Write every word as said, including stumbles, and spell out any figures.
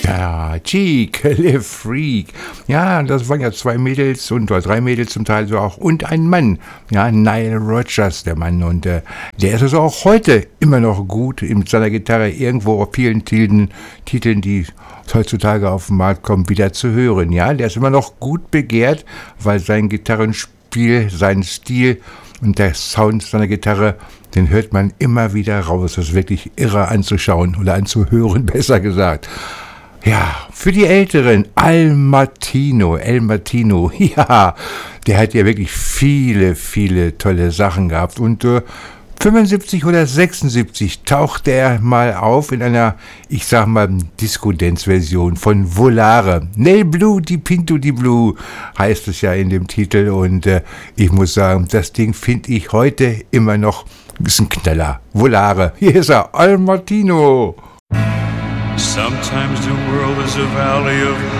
Ja, Cheek, Le Freak. Ja, das waren ja zwei Mädels und oder drei Mädels zum Teil so auch und ein Mann. Ja, Nile Rodgers, der Mann. Und äh, der ist also auch heute immer noch gut mit seiner Gitarre irgendwo auf vielen Titeln, Titeln, die heutzutage auf den Markt kommen, wieder zu hören. Ja, der ist immer noch gut begehrt, weil sein Gitarrenspiel, sein Stil und der Sound seiner Gitarre, den hört man immer wieder raus. Das ist wirklich irre anzuschauen oder anzuhören, besser gesagt. Ja, für die Älteren, Al Martino, El Martino, ja, der hat ja wirklich viele, viele tolle Sachen gehabt. Und äh, fünfundsiebzig oder sechsundsiebzig tauchte er mal auf in einer, ich sag mal, Disco-Dance-Version von Volare. Nel Blue, di Pinto di Blue heißt es ja in dem Titel. Und äh, ich muss sagen, das Ding finde ich heute immer noch ein bisschen Knaller. Volare, hier ist er, Al Martino. Sometimes the world is a valley of